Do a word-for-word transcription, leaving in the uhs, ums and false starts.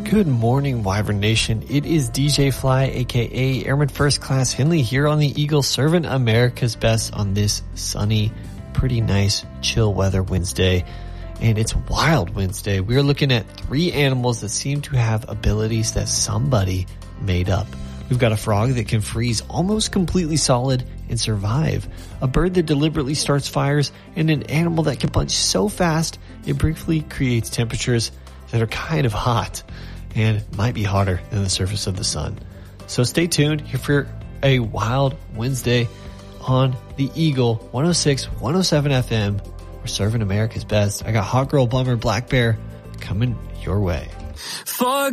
Good morning, Wyvern Nation. It is D J Fly, aka Airman First Class Finley, here on the Eagle, serving America's best on this sunny, pretty nice, chill weather Wednesday. And it's Wild Wednesday. We're looking at three animals that seem to have abilities that somebody made up. We've got a frog that can freeze almost completely solid and survive, a bird that deliberately starts fires, and an animal that can punch so fast it briefly creates temperatures that are kind of hot and might be hotter than the surface of the sun. So stay tuned here for a Wild Wednesday on the Eagle one oh six, one oh seven F M. We're serving America's best. I got Hot Girl Bummer Black Bear coming your way. For